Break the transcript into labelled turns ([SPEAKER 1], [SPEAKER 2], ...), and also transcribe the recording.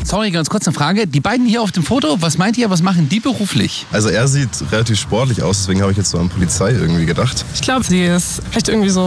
[SPEAKER 1] Sorry, ganz kurz eine Frage. Die beiden hier auf dem Foto, was meint ihr, was machen die beruflich?
[SPEAKER 2] Also er sieht relativ sportlich aus, deswegen habe ich jetzt so an Polizei irgendwie gedacht.
[SPEAKER 3] Ich glaube, sie ist vielleicht irgendwie so